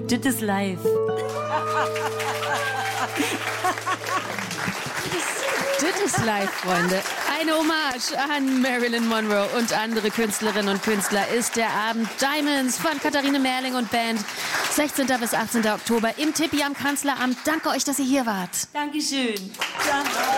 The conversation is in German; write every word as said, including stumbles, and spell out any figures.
Das ist live. Das ist live, Freunde. Eine Hommage an Marilyn Monroe und andere Künstlerinnen und Künstler ist der Abend Diamonds von Katharine Merling und Band. sechzehnten bis achtzehnten Oktober im Tippi am Kanzleramt. Danke euch, dass ihr hier wart. Dankeschön. Danke.